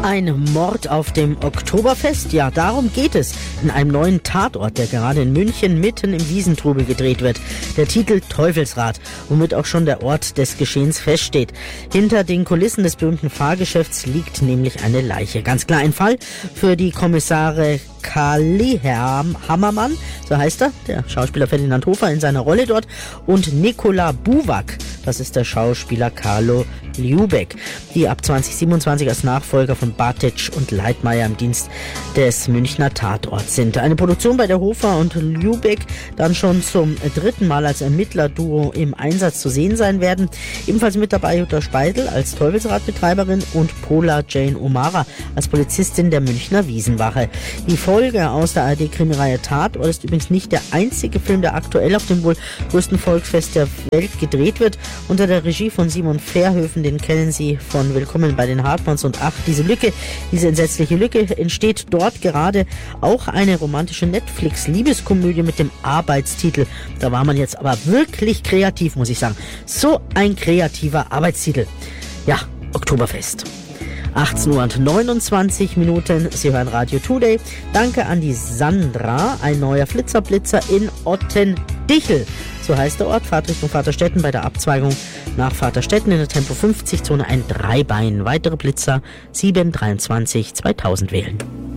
Ein Mord auf dem Oktoberfest? Ja, darum geht es in einem neuen Tatort, der gerade in München mitten im Wiesentrubel gedreht wird. Der Titel Teufelsrad, womit auch schon der Ort des Geschehens feststeht. Hinter den Kulissen des berühmten Fahrgeschäfts liegt nämlich eine Leiche. Ganz klar ein Fall für die Kommissare Kali Hammermann, so heißt er, der Schauspieler Ferdinand Hofer in seiner Rolle dort, und Nikola Buwak, das ist der Schauspieler Carlo Ljubek, die ab 2027 als Nachfolger von Bartic und Leitmayr im Dienst des Münchner Tatorts sind. Eine Produktion, bei der Hofer und Ljubek dann schon zum dritten Mal als Ermittlerduo im Einsatz zu sehen sein werden. Ebenfalls mit dabei Jutta Speidel als Teufelsradbetreiberin und Pola Jane O'Mara als Polizistin der Münchner Wiesenwache. Die Folge aus der ARD-Krimireihe Tatort ist übrigens nicht der einzige Film, der aktuell auf dem wohl größten Volksfest der Welt gedreht wird. Unter der Regie von Simon Verhoeven, den kennen Sie von Willkommen bei den Hartmanns und Ach, diese entsetzliche Lücke, entsteht dort gerade auch eine romantische Netflix-Liebeskomödie mit dem Arbeitstitel. Da war man jetzt aber wirklich kreativ, muss ich sagen. So ein kreativer Arbeitstitel. Ja, Oktoberfest. 18:29 Uhr, Sie hören Radio Today. Danke an die Sandra, ein neuer Flitzer in Ottendichel. So heißt der Ort, Fahrtrichtung Vaterstetten, bei der Abzweigung nach Vaterstetten in der Tempo 50-Zone ein Dreibein. Weitere Blitzer 723 2000 wählen.